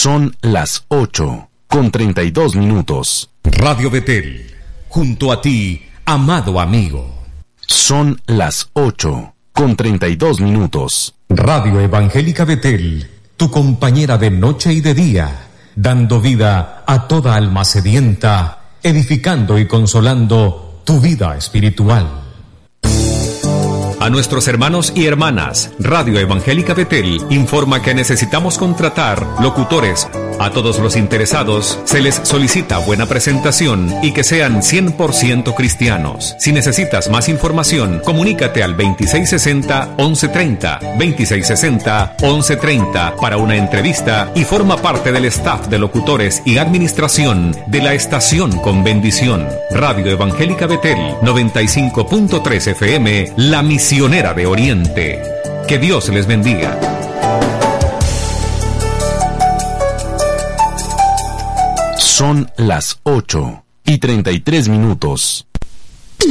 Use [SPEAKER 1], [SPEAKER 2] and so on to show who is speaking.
[SPEAKER 1] Son las 8:32.
[SPEAKER 2] Radio Betel, junto a ti, amado amigo.
[SPEAKER 1] Son las 8:32.
[SPEAKER 2] Radio Evangélica Betel, tu compañera de noche y de día, dando vida a toda alma sedienta, edificando y consolando tu vida espiritual. A nuestros hermanos y hermanas, Radio Evangélica Betel informa que necesitamos contratar locutores. A todos los interesados se les solicita buena presentación y que sean 100% cristianos. Si necesitas más información, comunícate al 2660-1130, 2660-1130 para una entrevista y forma parte del staff de locutores y administración de la estación con bendición. Radio Evangélica Betel, 95.3 FM, la misionera de Oriente. Que Dios les bendiga.
[SPEAKER 1] Son las 8:33.